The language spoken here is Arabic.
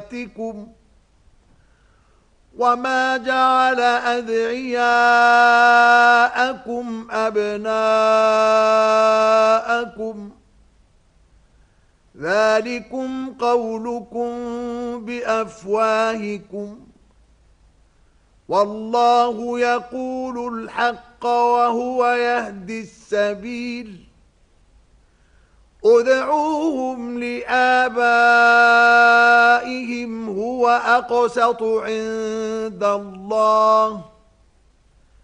أمواتكم وما جعل أدعياءكم أبناءكم ذلكم قولكم بأفواهكم والله يقول الحق وهو يهدي السبيل ادعوهم لآبائهم هو أقسط عند الله